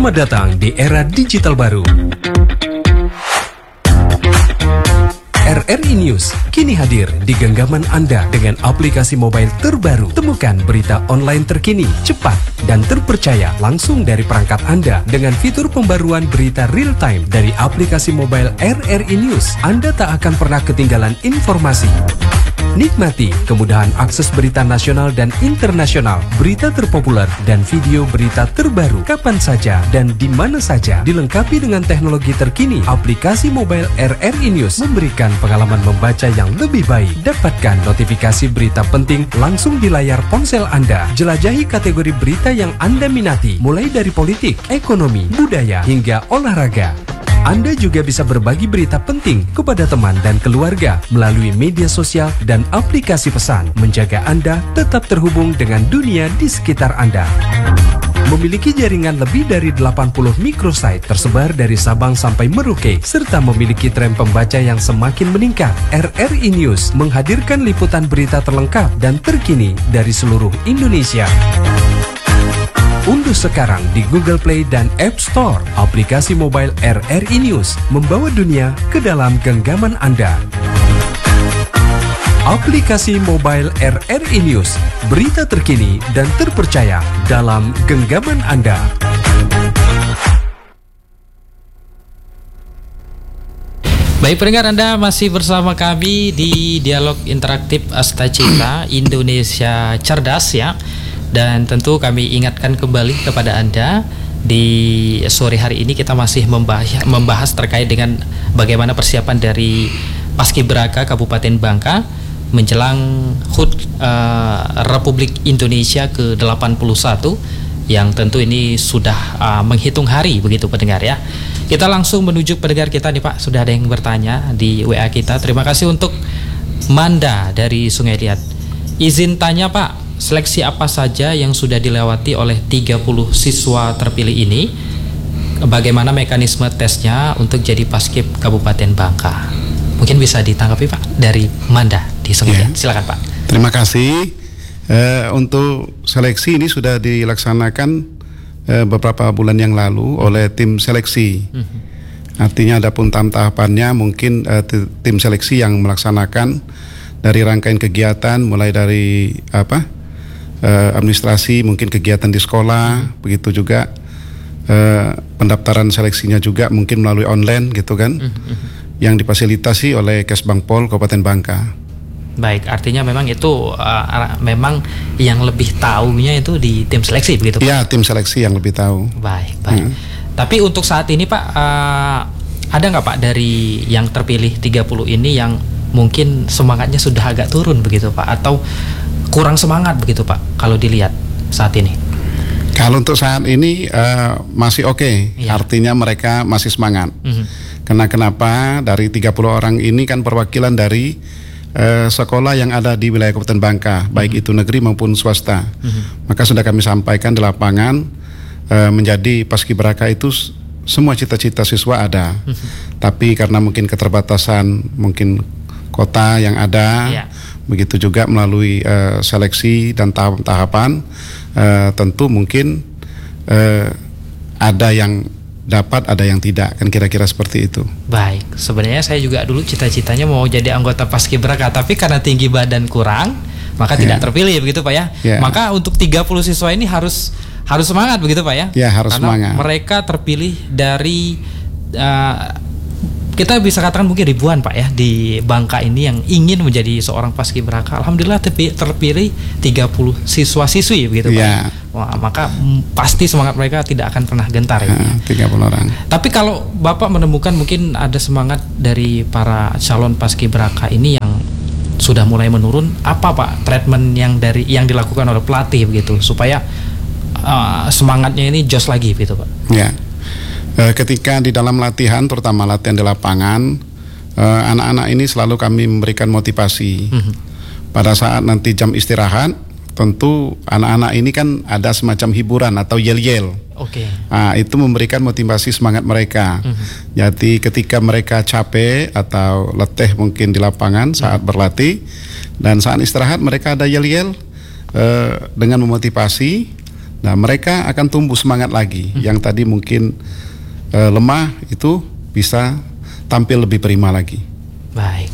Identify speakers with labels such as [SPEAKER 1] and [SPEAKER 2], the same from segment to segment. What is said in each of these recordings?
[SPEAKER 1] Selamat datang di era digital baru. RRI News kini hadir di genggaman Anda dengan aplikasi mobile terbaru. Temukan berita online terkini, cepat, dan terpercaya langsung dari perangkat Anda dengan fitur pembaruan berita real time dari aplikasi mobile RRI News. Anda tak akan pernah ketinggalan informasi. Nikmati kemudahan akses berita nasional dan internasional, berita terpopuler, dan video berita terbaru kapan saja dan di mana saja. Dilengkapi dengan teknologi terkini, aplikasi mobile RRI News memberikan pengalaman membaca yang lebih baik. Dapatkan notifikasi berita penting langsung di layar ponsel Anda. Jelajahi kategori berita yang Anda minati, mulai dari politik, ekonomi, budaya, hingga olahraga. Anda juga bisa berbagi berita penting kepada teman dan keluarga melalui media sosial dan aplikasi pesan, menjaga Anda tetap terhubung dengan dunia di sekitar Anda. Memiliki jaringan lebih dari 80 microsite tersebar dari Sabang sampai Merauke, serta memiliki tren pembaca yang semakin meningkat. RRI News menghadirkan liputan berita terlengkap dan terkini dari seluruh Indonesia. Unduh sekarang di Google Play dan App Store aplikasi mobile RRI News, membawa dunia ke dalam genggaman Anda. Aplikasi mobile RRI News, berita terkini dan terpercaya dalam genggaman Anda.
[SPEAKER 2] Baik pendengar, Anda masih bersama kami di Dialog Interaktif Astacita Indonesia Cerdas ya. Dan tentu kami ingatkan kembali kepada Anda, di sore hari ini kita masih membahas terkait dengan bagaimana persiapan dari Paskibraka Kabupaten Bangka menjelang HUT Republik Indonesia ke-81 yang tentu ini sudah menghitung hari begitu pendengar ya. Kita langsung menuju pendengar kita nih Pak, sudah ada yang bertanya di WA kita. Terima kasih untuk Manda dari Sungai Liat. Izin tanya Pak, seleksi apa saja yang sudah dilewati oleh 30 siswa terpilih ini? Bagaimana mekanisme tesnya untuk jadi Paskib Kabupaten Bangka? Mungkin bisa ditanggapi Pak dari Manda di Sungai. Silakan Pak.
[SPEAKER 3] Terima kasih. Untuk seleksi ini sudah dilaksanakan beberapa bulan yang lalu oleh tim seleksi. Artinya ada pun tahapannya, mungkin tim seleksi yang melaksanakan dari rangkaian kegiatan mulai dari administrasi, mungkin kegiatan di sekolah, begitu juga pendaftaran seleksinya juga mungkin melalui online gitu kan, yang difasilitasi oleh Kesbangpol Kabupaten Bangka.
[SPEAKER 2] Baik, artinya memang itu memang yang lebih tahunya itu di tim seleksi begitu Pak?
[SPEAKER 3] Ya, tim seleksi yang lebih tahu.
[SPEAKER 2] Baik. Tapi untuk saat ini Pak, ada nggak Pak dari yang terpilih 30 ini yang mungkin semangatnya sudah agak turun begitu Pak, atau kurang semangat begitu Pak kalau dilihat saat ini?
[SPEAKER 3] Kalau untuk saat ini masih oke. Artinya mereka masih semangat. Karena kenapa? Dari 30 orang ini kan perwakilan dari sekolah yang ada di wilayah Kabupaten Bangka, baik itu negeri maupun swasta. Maka sudah kami sampaikan di lapangan, menjadi Paskibraka itu semua cita-cita siswa ada. Tapi karena mungkin keterbatasan mungkin kota yang ada, begitu juga melalui seleksi dan tahapan, tentu mungkin ada yang dapat, ada yang tidak, kan kira-kira seperti itu.
[SPEAKER 2] Baik, sebenarnya saya juga dulu cita-citanya mau jadi anggota Paskibraka, tapi karena tinggi badan kurang, maka tidak terpilih begitu Pak ya. Maka untuk 30 siswa ini harus semangat begitu Pak ya.
[SPEAKER 3] Ya, harus
[SPEAKER 2] karena
[SPEAKER 3] semangat.
[SPEAKER 2] Mereka terpilih dari kita bisa katakan mungkin ribuan Pak ya di Bangka ini yang ingin menjadi seorang Paskibraka. Alhamdulillah terpilih 30 siswa-siswi begitu Pak. Wah, maka pasti semangat mereka tidak akan pernah gentar ya.
[SPEAKER 3] 30 orang.
[SPEAKER 2] Tapi kalau Bapak menemukan mungkin ada semangat dari para calon Paskibraka ini yang sudah mulai menurun, apa Pak treatment yang dilakukan oleh pelatih begitu supaya semangatnya ini jos lagi gitu Pak?
[SPEAKER 3] Ya. Ketika di dalam latihan, terutama latihan di lapangan, anak-anak ini selalu kami memberikan motivasi. Pada saat nanti jam istirahat, tentu anak-anak ini kan ada semacam hiburan atau yel-yel. Itu memberikan motivasi semangat mereka. Jadi ketika mereka capek atau letih mungkin di lapangan saat berlatih, dan saat istirahat mereka ada yel-yel dengan memotivasi. Nah, mereka akan tumbuh semangat lagi. Yang tadi mungkin lemah itu bisa tampil lebih prima lagi.
[SPEAKER 2] Baik.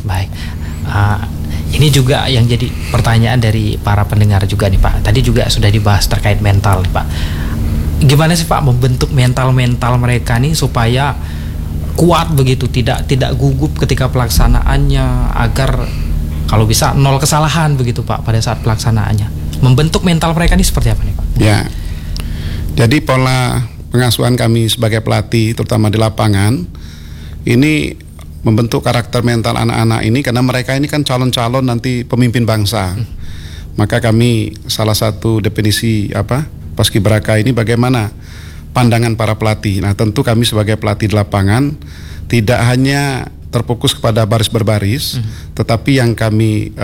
[SPEAKER 2] Ini juga yang jadi pertanyaan dari para pendengar juga nih Pak. Tadi juga sudah dibahas terkait mental nih Pak. Gimana sih Pak membentuk mental mereka nih supaya kuat begitu, tidak gugup ketika pelaksanaannya, agar kalau bisa 0 kesalahan begitu Pak pada saat pelaksanaannya. Membentuk mental mereka ini seperti apa nih Pak?
[SPEAKER 3] Ya. Jadi pola pengasuhan kami sebagai pelatih terutama di lapangan ini membentuk karakter mental anak-anak ini, karena mereka ini kan calon-calon nanti pemimpin bangsa. Maka kami salah satu definisi Paskibraka ini bagaimana pandangan para pelatih. Nah, tentu kami sebagai pelatih di lapangan tidak hanya terfokus kepada baris berbaris, tetapi yang kami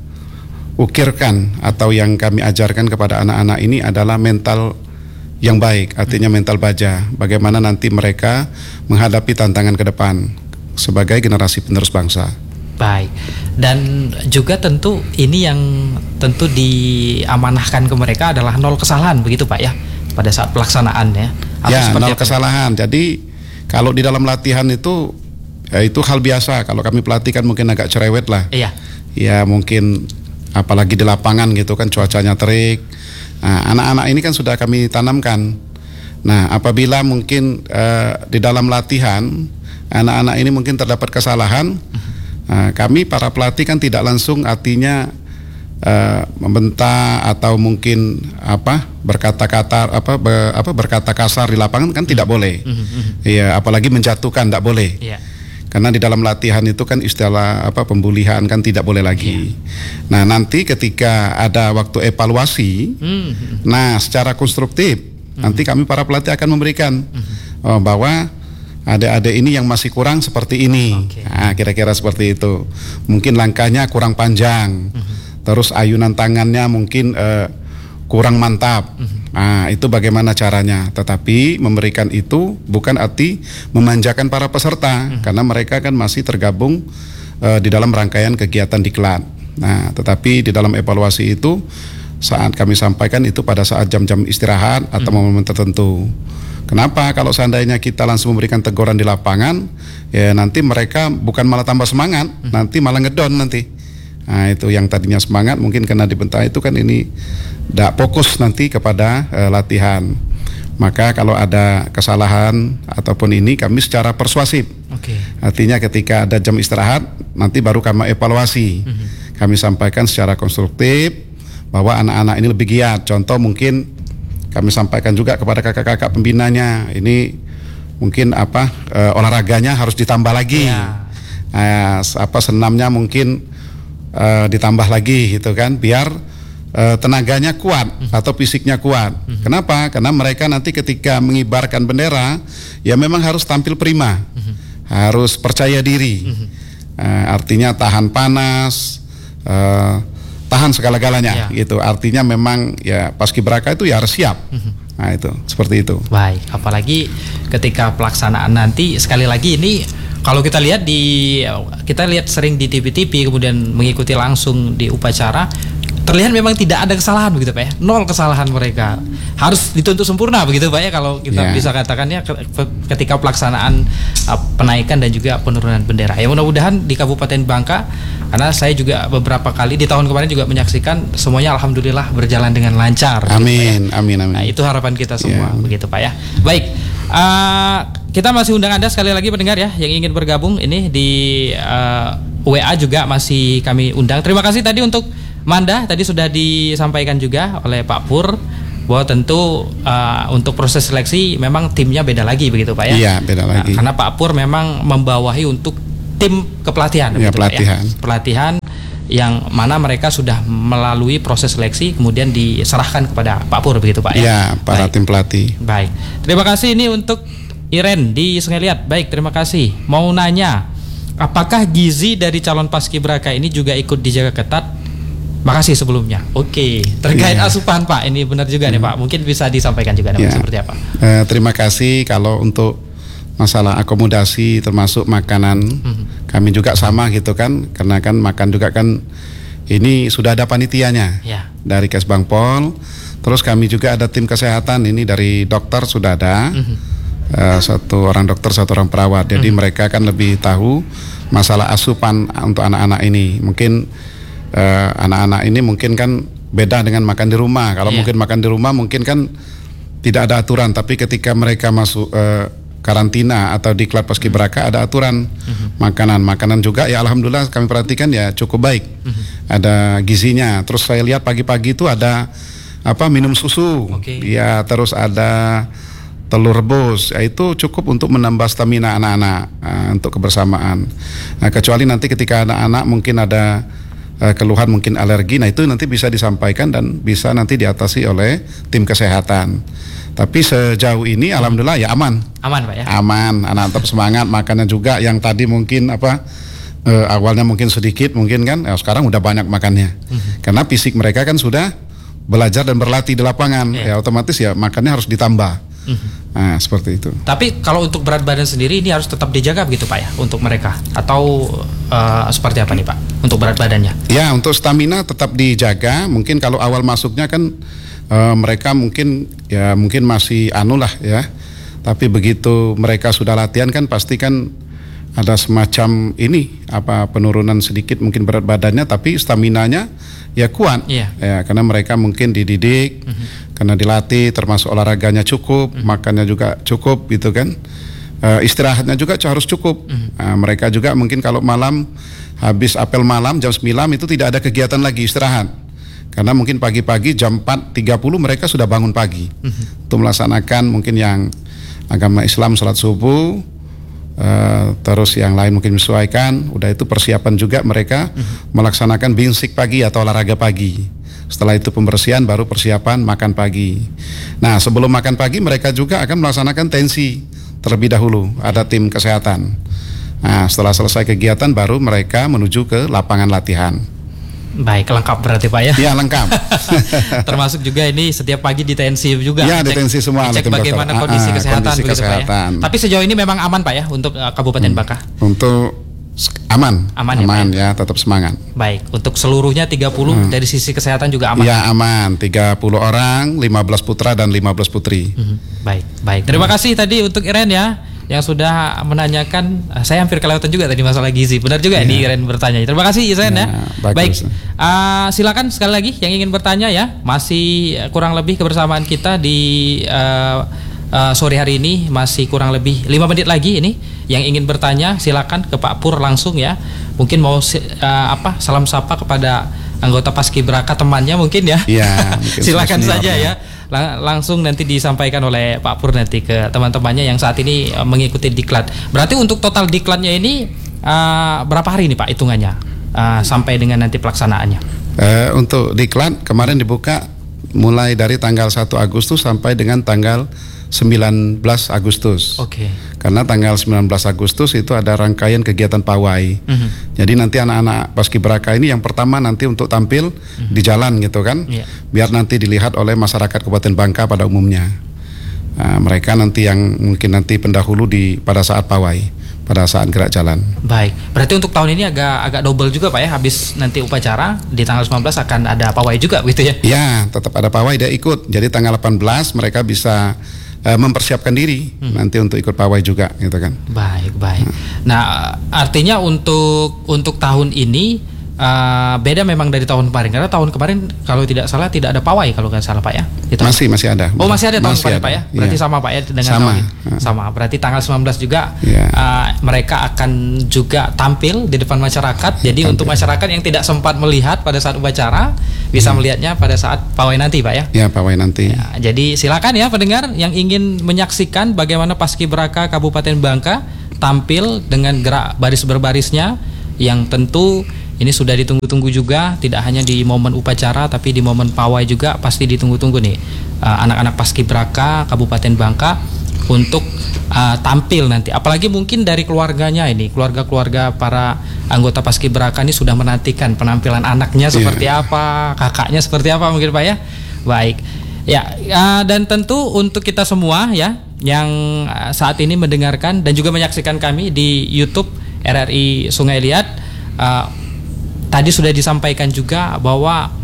[SPEAKER 3] ukirkan atau yang kami ajarkan kepada anak-anak ini adalah mental yang baik, artinya mental baja. Bagaimana nanti mereka menghadapi tantangan ke depan sebagai generasi penerus bangsa.
[SPEAKER 2] Baik. Dan juga tentu ini yang tentu diamanahkan ke mereka adalah 0 kesalahan begitu Pak ya pada saat pelaksanaan ya.
[SPEAKER 3] Ya, 0 kesalahan. Jadi kalau di dalam latihan itu itu hal biasa. Kalau kami pelatih kan mungkin agak cerewet lah.
[SPEAKER 2] Iya.
[SPEAKER 3] Ya mungkin apalagi di lapangan gitu kan cuacanya terik. Nah, anak-anak ini kan sudah kami tanamkan. Nah, apabila mungkin di dalam latihan anak-anak ini mungkin terdapat kesalahan, kami para pelatih kan tidak langsung artinya membentak atau mungkin berkata-kata berkata kasar di lapangan kan tidak boleh. Iya, apalagi menjatuhkan tidak boleh. Karena di dalam latihan itu kan istilah pembulian kan tidak boleh lagi. Nah, nanti ketika ada waktu evaluasi, nah secara konstruktif nanti kami para pelatih akan memberikan bahwa adik-adik ini yang masih kurang seperti ini. Nah, kira-kira seperti itu. Mungkin langkahnya kurang panjang. Terus ayunan tangannya mungkin kurang mantap. Nah, itu bagaimana caranya. Tetapi memberikan itu bukan arti memanjakan para peserta, karena mereka kan masih tergabung di dalam rangkaian kegiatan diklat. Nah, tetapi di dalam evaluasi itu saat kami sampaikan itu pada saat jam-jam istirahat atau momen tertentu. Kenapa? Kalau seandainya kita langsung memberikan teguran di lapangan, ya nanti mereka bukan malah tambah semangat, nanti malah ngedon nanti. Nah, itu yang tadinya semangat mungkin karena dibentak itu kan ini tidak fokus nanti kepada latihan. Maka kalau ada kesalahan ataupun ini kami secara persuasif. Artinya ketika ada jam istirahat nanti baru kami evaluasi. Kami sampaikan secara konstruktif bahwa anak-anak ini lebih giat. Contoh mungkin kami sampaikan juga kepada kakak-kakak pembinanya, ini mungkin olahraganya harus ditambah lagi. Senamnya mungkin ditambah lagi gitu kan, biar tenaganya kuat atau fisiknya kuat. Kenapa? Karena mereka nanti ketika mengibarkan bendera ya memang harus tampil prima, harus percaya diri. Artinya tahan panas, tahan segala-galanya gitu. Artinya memang ya Paskibraka itu ya harus siap. Nah, itu seperti itu.
[SPEAKER 2] Baik, apalagi ketika pelaksanaan nanti sekali lagi ini kalau kita lihat sering di TV-TV kemudian mengikuti langsung di upacara, terlihat memang tidak ada kesalahan begitu Pak ya. 0 kesalahan mereka. Harus dituntut sempurna begitu Pak ya kalau kita bisa katakannya ketika pelaksanaan penaikan dan juga penurunan bendera. Ya mudah-mudahan di Kabupaten Bangka, karena saya juga beberapa kali di tahun kemarin juga menyaksikan semuanya alhamdulillah berjalan dengan lancar.
[SPEAKER 3] Amin,
[SPEAKER 2] gitu,
[SPEAKER 3] amin.
[SPEAKER 2] Nah, itu harapan kita semua begitu Pak ya. Baik. Kita masih undang Anda sekali lagi pendengar ya yang ingin bergabung ini di WA juga masih kami undang. Terima kasih tadi untuk Manda, tadi sudah disampaikan juga oleh Pak Pur bahwa tentu untuk proses seleksi memang timnya beda lagi begitu Pak ya.
[SPEAKER 3] Iya, beda lagi.
[SPEAKER 2] Karena Pak Pur memang membawahi untuk tim kepelatihan begitu,
[SPEAKER 3] pelatihan.
[SPEAKER 2] Pak ya. Pelatihan yang mana mereka sudah melalui proses seleksi kemudian diserahkan kepada Pak Pur begitu Pak ya.
[SPEAKER 3] Iya, para tim pelatih.
[SPEAKER 2] Baik. Terima kasih ini untuk Iren di Sungai Liat. Baik, terima kasih. Mau nanya, apakah gizi dari calon paskibraka ini juga ikut dijaga ketat? Makasih sebelumnya. Oke, terkait asupan Pak, ini benar juga nih Pak. Mungkin bisa disampaikan juga seperti apa?
[SPEAKER 3] Terima kasih. Kalau untuk masalah akomodasi termasuk makanan, kami juga sama gitu kan, karena kan makan juga kan ini sudah ada panitianya dari Kesbangpol. Terus kami juga ada tim kesehatan ini dari dokter sudah ada. Satu orang dokter, satu orang perawat. Jadi mereka kan lebih tahu masalah asupan untuk anak-anak ini. Mungkin anak-anak ini mungkin kan beda dengan makan di rumah. Kalau mungkin makan di rumah mungkin kan tidak ada aturan, tapi ketika mereka masuk karantina atau diklat paskibraka ada aturan makanan juga ya alhamdulillah kami perhatikan ya cukup baik. Ada gizinya. Terus saya lihat pagi-pagi itu ada minum susu. Ya, terus ada telur rebus. Ya, itu cukup untuk menambah stamina anak-anak untuk kebersamaan. Nah, kecuali nanti ketika anak-anak mungkin ada keluhan mungkin alergi, nah itu nanti bisa disampaikan dan bisa nanti diatasi oleh tim kesehatan. Tapi sejauh ini alhamdulillah ya aman.
[SPEAKER 2] Aman Pak ya?
[SPEAKER 3] Aman, anak tetap semangat, makannya juga yang tadi mungkin awalnya mungkin sedikit mungkin kan, sekarang udah banyak makannya. Karena fisik mereka kan sudah belajar dan berlatih di lapangan, ya otomatis ya makannya harus ditambah. Nah, seperti itu.
[SPEAKER 2] Tapi kalau untuk berat badan sendiri ini harus tetap dijaga begitu Pak ya untuk mereka atau seperti apa nih Pak untuk berat badannya?
[SPEAKER 3] Ya, untuk stamina tetap dijaga. Mungkin kalau awal masuknya kan mereka mungkin masih lah ya. Tapi begitu mereka sudah latihan kan pasti kan ada semacam penurunan sedikit mungkin berat badannya, tapi staminanya ya kuat. Ya, karena mereka mungkin dididik, karena dilatih, termasuk olahraganya cukup, makannya juga cukup gitu kan. Istirahatnya juga harus cukup. Mereka juga mungkin kalau malam habis apel malam jam 9 itu tidak ada kegiatan lagi, istirahat. Karena mungkin pagi-pagi jam 4.30 mereka sudah bangun pagi untuk melaksanakan mungkin yang agama Islam salat subuh, terus yang lain mungkin menyesuaikan. Udah itu persiapan juga mereka melaksanakan binsik pagi atau olahraga pagi. Setelah itu pembersihan baru persiapan makan pagi. Nah, sebelum makan pagi mereka juga akan melaksanakan tensi terlebih dahulu. Ada tim kesehatan. Nah, setelah selesai kegiatan baru mereka menuju ke lapangan latihan.
[SPEAKER 2] Baik, lengkap berarti Pak ya?
[SPEAKER 3] Iya, lengkap.
[SPEAKER 2] Termasuk juga ini setiap pagi ditensi juga.
[SPEAKER 3] Iya, ditensi semua.
[SPEAKER 2] Cek bagaimana kondisi kesehatan begitu Pak ya. Tapi sejauh ini memang aman Pak ya untuk Kabupaten Bangka?
[SPEAKER 3] Untuk aman ya, tetap semangat.
[SPEAKER 2] Baik, untuk seluruhnya 30 dari sisi kesehatan juga aman?
[SPEAKER 3] Ya, aman, 30 orang, 15 putra dan 15 putri.
[SPEAKER 2] Baik. Terima kasih tadi untuk Iren ya, yang sudah menanyakan. Saya hampir kelewatan juga tadi masalah gizi. Benar juga ini Iren bertanya. Terima kasih Iren ya. Baik, silakan sekali lagi yang ingin bertanya ya. Masih kurang lebih kebersamaan kita di sore hari ini masih kurang lebih 5 menit lagi ini. Yang ingin bertanya silakan ke Pak Pur langsung ya. Mungkin mau salam sapa kepada anggota Paskibraka temannya mungkin ya. Iya, silakan saja ya. Langsung nanti disampaikan oleh Pak Pur nanti ke teman-temannya yang saat ini mengikuti diklat. Berarti untuk total diklatnya ini berapa hari ini Pak hitungannya sampai dengan nanti pelaksanaannya?
[SPEAKER 3] Untuk diklat kemarin dibuka mulai dari tanggal 1 Agustus sampai dengan tanggal 19 Agustus. Karena tanggal 19 Agustus itu ada rangkaian kegiatan pawai. Jadi nanti anak-anak Paskibraka ini yang pertama nanti untuk tampil di jalan gitu kan. Biar nanti dilihat oleh masyarakat Kabupaten Bangka pada umumnya. Mereka nanti yang mungkin nanti pendahulu pada saat pawai, pada saat gerak jalan. Baik,
[SPEAKER 2] berarti untuk tahun ini agak double juga Pak ya. Habis nanti upacara di tanggal 19 akan ada pawai juga gitu ya?
[SPEAKER 3] Ya, tetap ada pawai, dia ikut. Jadi tanggal 18 mereka bisa mempersiapkan diri nanti untuk ikut pawai juga gitu kan. Baik.
[SPEAKER 2] Nah, artinya untuk tahun ini beda memang dari tahun kemarin, karena tahun kemarin kalau tidak salah tidak ada pawai kalau nggak salah Pak ya.
[SPEAKER 3] Masih ada.
[SPEAKER 2] Oh, masih ada tahun kemarin Pak ya. Berarti sama Pak ya dengan tahun ini. Sama. Berarti tanggal 19 juga mereka akan juga tampil di depan masyarakat. Jadi untuk masyarakat yang tidak sempat melihat pada saat upacara bisa melihatnya pada saat pawai nanti Pak ya.
[SPEAKER 3] Ya, pawai nanti.
[SPEAKER 2] Ya, jadi silakan ya pendengar yang ingin menyaksikan bagaimana Paskibraka Kabupaten Bangka tampil dengan gerak baris berbarisnya yang tentu ini sudah ditunggu-tunggu juga, tidak hanya di momen upacara tapi di momen pawai juga pasti ditunggu-tunggu nih anak-anak Paskibraka Kabupaten Bangka untuk tampil nanti. Apalagi mungkin dari keluarganya ini, keluarga-keluarga para anggota Paskibraka ini sudah menantikan penampilan anaknya seperti apa, kakaknya seperti apa mungkin Pak ya. Baik. Ya, dan tentu untuk kita semua ya yang saat ini mendengarkan dan juga menyaksikan kami di YouTube RRI Sungai Liat, tadi sudah disampaikan juga bahwa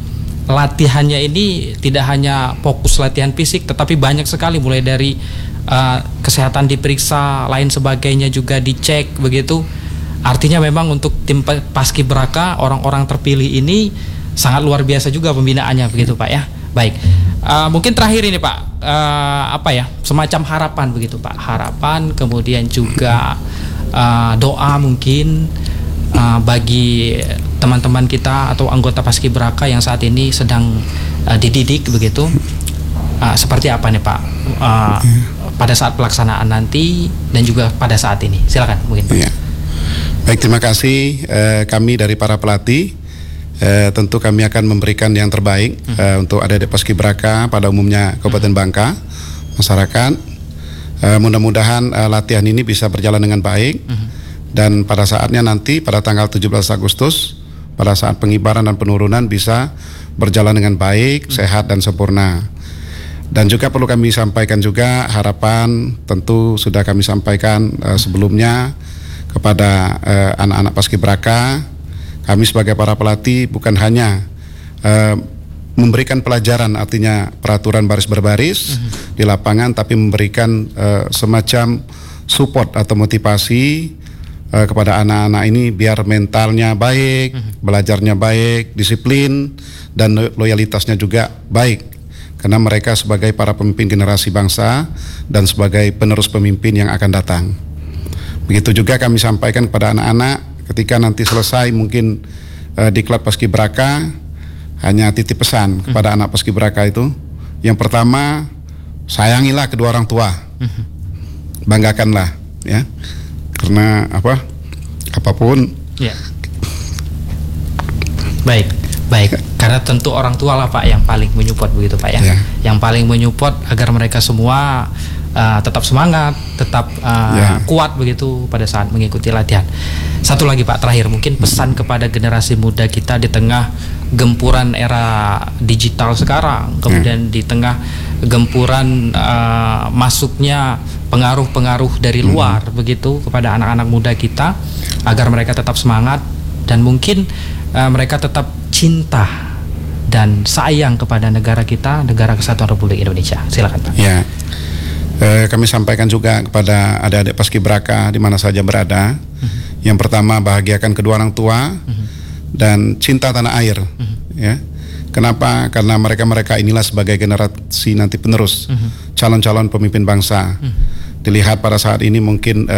[SPEAKER 2] latihannya ini tidak hanya fokus latihan fisik, tetapi banyak sekali, mulai dari kesehatan diperiksa, lain sebagainya juga dicek begitu. Artinya memang untuk tim Paskibraka, orang-orang terpilih ini sangat luar biasa juga pembinaannya begitu Pak ya. Baik, mungkin terakhir ini Pak, semacam harapan begitu Pak, harapan kemudian juga doa mungkin bagi teman-teman kita atau anggota Paskibraka yang saat ini sedang dididik begitu, seperti apa nih Pak pada saat pelaksanaan nanti dan juga pada saat ini, silakan mungkin Pak.
[SPEAKER 3] Ya. Baik, terima kasih. Kami dari para pelatih tentu kami akan memberikan yang terbaik untuk adik-adik Paskibraka pada umumnya Kabupaten Bangka, masyarakat. Mudah-mudahan latihan ini bisa berjalan dengan baik. Dan pada saatnya nanti pada tanggal 17 Agustus pada saat pengibaran dan penurunan bisa berjalan dengan baik, sehat dan sempurna. Dan juga perlu kami sampaikan juga harapan, tentu sudah kami sampaikan sebelumnya kepada anak-anak Paskibraka. Kami sebagai para pelatih bukan hanya memberikan pelajaran, artinya peraturan baris berbaris di lapangan, tapi memberikan semacam support atau motivasi kepada anak-anak ini biar mentalnya baik, belajarnya baik, disiplin dan loyalitasnya juga baik, karena mereka sebagai para pemimpin generasi bangsa dan sebagai penerus pemimpin yang akan datang. Begitu juga kami sampaikan kepada anak-anak ketika nanti selesai mungkin diklat Paskibraka, hanya titip pesan kepada anak Paskibraka itu, yang pertama, sayangilah kedua orang tua, banggakanlah ya. Karena apapun. Ya. Baik.
[SPEAKER 2] Karena tentu orang tua lah Pak yang paling menyupport begitu Pak ya. Yang paling menyupport agar mereka semua tetap semangat, tetap kuat begitu pada saat mengikuti latihan. Satu lagi Pak terakhir, mungkin pesan kepada generasi muda kita di tengah gempuran era digital sekarang, kemudian di tengah gempuran masuknya pengaruh-pengaruh dari luar begitu kepada anak-anak muda kita, agar mereka tetap semangat dan mungkin mereka tetap cinta dan sayang kepada negara kita, Negara Kesatuan Republik Indonesia. Silakan Pak.
[SPEAKER 3] Ya, kami sampaikan juga kepada adik-adik Paskibraka di mana saja berada. Yang pertama, bahagiakan kedua orang tua dan cinta tanah air. Ya. Kenapa? Karena mereka inilah sebagai generasi nanti penerus, calon-calon pemimpin bangsa. Dilihat pada saat ini mungkin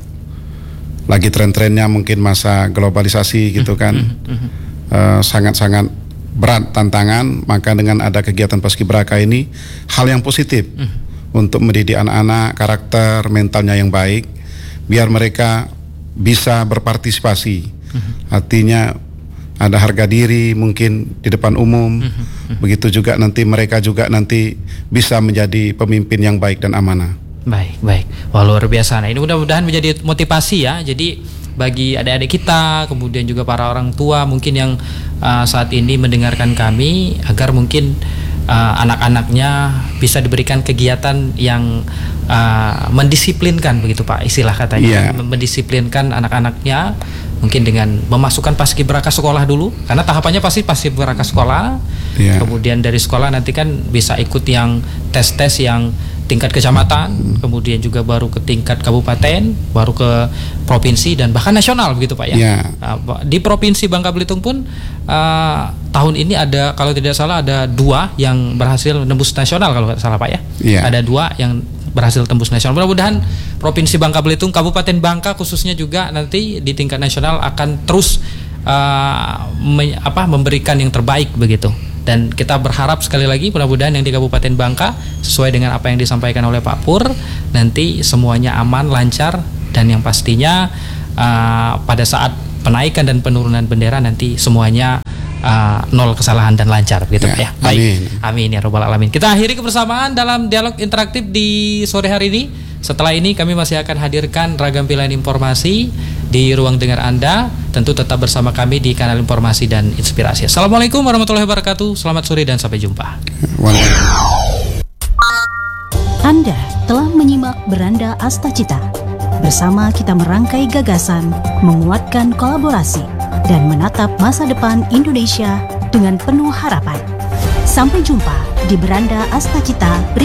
[SPEAKER 3] lagi tren-trennya mungkin masa globalisasi gitu kan, sangat-sangat berat tantangan. Maka dengan ada kegiatan Paskibraka ini hal yang positif untuk mendidik anak-anak karakter mentalnya yang baik, biar mereka bisa berpartisipasi. Artinya ada harga diri mungkin di depan umum. Begitu juga nanti mereka juga nanti bisa menjadi pemimpin yang baik dan amanah.
[SPEAKER 2] Baik. Wah, luar biasa. Nah, ini mudah-mudahan menjadi motivasi ya. Jadi bagi adik-adik kita, kemudian juga para orang tua mungkin yang saat ini mendengarkan kami, agar mungkin anak-anaknya bisa diberikan kegiatan yang mendisiplinkan begitu Pak, istilah katanya. Mendisiplinkan anak-anaknya mungkin dengan memasukkan Paskibraka sekolah dulu, karena tahapannya pasti Paskibraka sekolah. Kemudian dari sekolah nanti kan bisa ikut yang tes-tes yang tingkat kecamatan, kemudian juga baru ke tingkat kabupaten, baru ke provinsi dan bahkan nasional begitu Pak ya. Di Provinsi Bangka Belitung pun tahun ini ada, kalau tidak salah ada 2 yang berhasil tembus nasional kalau tidak salah Pak ya. Ada 2 yang berhasil tembus nasional. Mudah-mudahan Provinsi Bangka Belitung, Kabupaten Bangka khususnya juga nanti di tingkat nasional akan terus memberikan yang terbaik begitu. Dan kita berharap sekali lagi mudah-mudahan yang di Kabupaten Bangka sesuai dengan apa yang disampaikan oleh Pak Pur, nanti semuanya aman, lancar, dan yang pastinya pada saat penaikan dan penurunan bendera nanti semuanya nol kesalahan dan lancar begitu Pak ya. Baik. Amin ya robbal alamin. Kita akhiri kebersamaan dalam dialog interaktif di sore hari ini. Setelah ini kami masih akan hadirkan ragam pilihan informasi di ruang dengar Anda. Tentu tetap bersama kami di kanal informasi dan inspirasi. Assalamualaikum warahmatullahi wabarakatuh. Selamat sore dan sampai jumpa.
[SPEAKER 4] Anda telah menyimak Beranda Astacita. Bersama kita merangkai gagasan, menguatkan kolaborasi, dan menatap masa depan Indonesia dengan penuh harapan. Sampai jumpa di Beranda Astacita